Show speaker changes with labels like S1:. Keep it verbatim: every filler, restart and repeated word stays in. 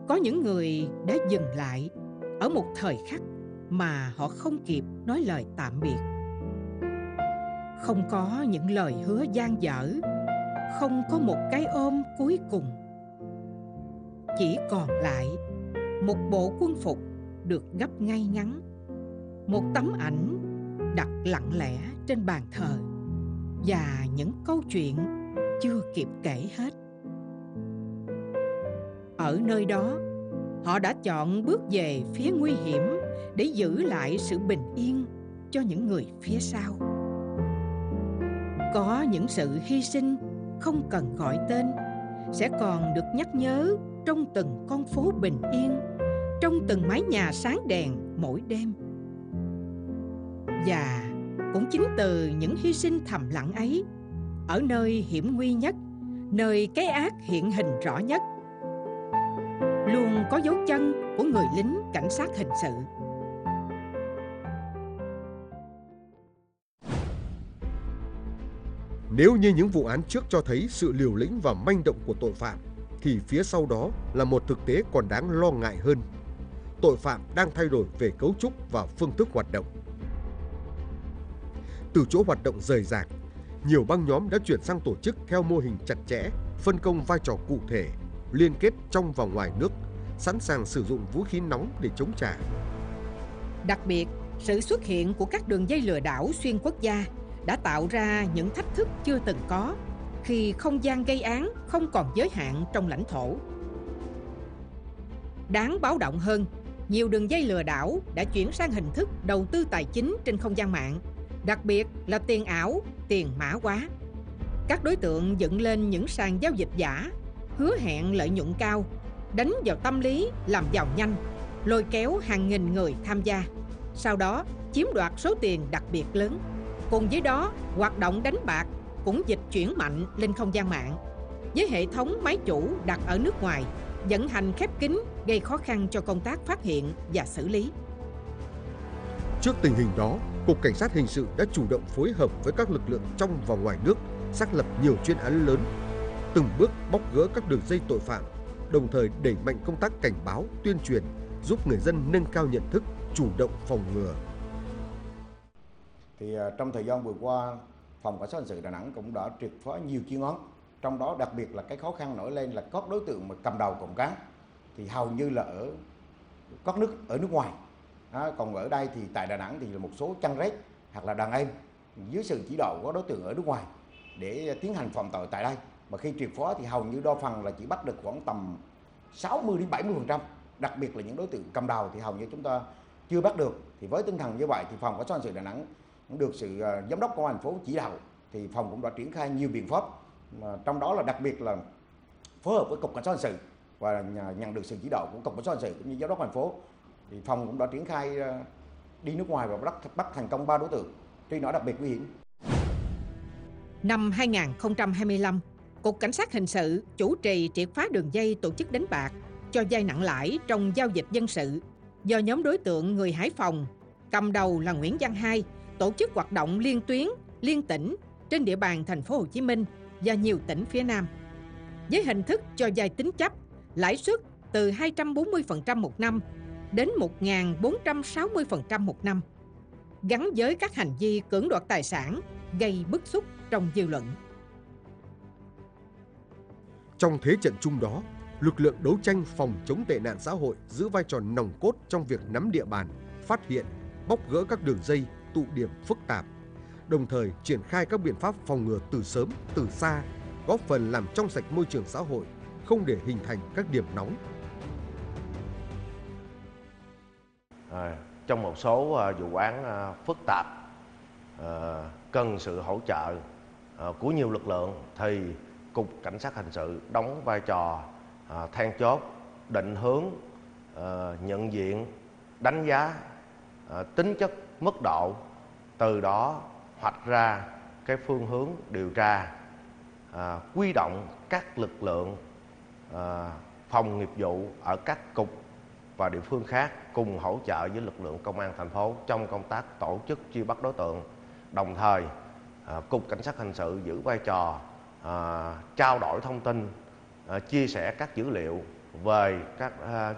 S1: Có những người đã dừng lại ở một thời khắc mà họ không kịp nói lời tạm biệt. Không có những lời hứa dang dở, không có một cái ôm cuối cùng. Chỉ còn lại một bộ quân phục được gấp ngay ngắn, một tấm ảnh đặt lặng lẽ trên bàn thờ, và những câu chuyện chưa kịp kể hết. Ở nơi đó, họ đã chọn bước về phía nguy hiểm để giữ lại sự bình yên cho những người phía sau. Có những sự hy sinh không cần gọi tên sẽ còn được nhắc nhớ trong từng con phố bình yên, trong từng mái nhà sáng đèn mỗi đêm. Và cũng chính từ những hy sinh thầm lặng ấy, ở nơi hiểm nguy nhất, nơi cái ác hiện hình rõ nhất, luôn có dấu chân của người lính cảnh sát hình sự.
S2: Nếu như những vụ án trước cho thấy sự liều lĩnh và manh động của tội phạm, thì phía sau đó là một thực tế còn đáng lo ngại hơn. Tội phạm đang thay đổi về cấu trúc và phương thức hoạt động. Từ chỗ hoạt động rời rạc, nhiều băng nhóm đã chuyển sang tổ chức theo mô hình chặt chẽ, phân công vai trò cụ thể, liên kết trong và ngoài nước, sẵn sàng sử dụng vũ khí nóng để chống trả.
S1: Đặc biệt, sự xuất hiện của các đường dây lừa đảo xuyên quốc gia đã tạo ra những thách thức chưa từng có khi không gian gây án không còn giới hạn trong lãnh thổ. Đáng báo động hơn, nhiều đường dây lừa đảo đã chuyển sang hình thức đầu tư tài chính trên không gian mạng, đặc biệt là tiền ảo, tiền mã hóa. Các đối tượng dựng lên những sàn giao dịch giả, hứa hẹn lợi nhuận cao, đánh vào tâm lý làm giàu nhanh, lôi kéo hàng nghìn người tham gia, sau đó chiếm đoạt số tiền đặc biệt lớn. Cùng với đó, hoạt động đánh bạc cũng dịch chuyển mạnh lên không gian mạng, với hệ thống máy chủ đặt ở nước ngoài, vận hành khép kín gây khó khăn cho công tác phát hiện và xử lý.
S2: Trước tình hình đó, Cục Cảnh sát Hình sự đã chủ động phối hợp với các lực lượng trong và ngoài nước, xác lập nhiều chuyên án lớn, từng bước bóc gỡ các đường dây tội phạm, đồng thời đẩy mạnh công tác cảnh báo, tuyên truyền, giúp người dân nâng cao nhận thức, chủ động phòng ngừa.
S3: Thì trong thời gian vừa qua, Phòng Cảnh sát Hình sự Đà Nẵng cũng đã triệt phá nhiều chuyên án, trong đó đặc biệt là cái khó khăn nổi lên là các đối tượng mà cầm đầu cộng cán thì hầu như là ở các nước ở nước ngoài. À, còn ở đây thì tại Đà Nẵng thì là một số chăn rết hoặc là đàn em dưới sự chỉ đạo của đối tượng ở nước ngoài để tiến hành phạm tội tại đây. Mà khi triệt phá thì hầu như đa phần là chỉ bắt được khoảng tầm sáu mươi đến bảy mươi phần trăm, đặc biệt là những đối tượng cầm đầu thì hầu như chúng ta chưa bắt được. Thì với tinh thần như vậy thì Phòng Cảnh sát Hình sự Đà Nẵng cũng được sự uh, giám đốc công an thành phố chỉ đạo thì phòng cũng đã triển khai nhiều biện pháp, mà trong đó là đặc biệt là phối hợp với Cục Cảnh sát Hình sự và nhận được sự chỉ đạo của Cục Cảnh sát Hình sự cũng như giám đốc thành phố thì phòng cũng đã triển khai uh, đi nước ngoài và bắt bắt thành công ba đối tượng truy nã đặc biệt nguy hiểm.
S1: Năm hai nghìn không trăm hai mươi lăm, Cục Cảnh sát Hình sự chủ trì triệt phá đường dây tổ chức đánh bạc, cho vay nặng lãi trong giao dịch dân sự do nhóm đối tượng người Hải Phòng, cầm đầu là Nguyễn Văn Hai, tổ chức hoạt động liên tuyến, liên tỉnh trên địa bàn thành phố Hồ Chí Minh và nhiều tỉnh phía Nam. Với hình thức cho vay tín chấp, lãi suất từ hai trăm bốn mươi phần trăm một năm đến một nghìn bốn trăm sáu mươi phần trăm một năm, gắn với các hành vi cưỡng đoạt tài sản gây bức xúc trong dư luận.
S2: Trong thế trận chung đó, lực lượng đấu tranh phòng chống tệ nạn xã hội giữ vai trò nòng cốt trong việc nắm địa bàn, phát hiện, bóc gỡ các đường dây, tụ điểm phức tạp, đồng thời triển khai các biện pháp phòng ngừa từ sớm, từ xa, góp phần làm trong sạch môi trường xã hội, không để hình thành các điểm nóng.
S4: À, trong một số uh, vụ án uh, phức tạp uh, cần sự hỗ trợ uh, của nhiều lực lượng thì Cục Cảnh sát Hình sự đóng vai trò uh, then chốt, định hướng, uh, nhận diện, đánh giá uh, tính chất, mức độ, từ đó hoạch ra cái phương hướng điều tra, à, quy động các lực lượng à, phòng nghiệp vụ ở các cục và địa phương khác cùng hỗ trợ với lực lượng công an thành phố trong công tác tổ chức truy bắt đối tượng. Đồng thời, à, Cục Cảnh sát Hình sự giữ vai trò à, trao đổi thông tin, à, chia sẻ các dữ liệu về các